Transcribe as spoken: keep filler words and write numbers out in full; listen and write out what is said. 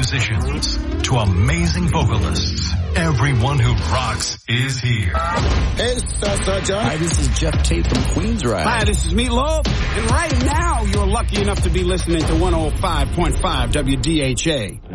musicians to amazing vocalists, everyone who rocks is here. Hey, Hi, this is Jeff Tate from Queensrÿche. Hi, this is Meatloaf. And right now, you're lucky enough to be listening to one oh five point five W D H A.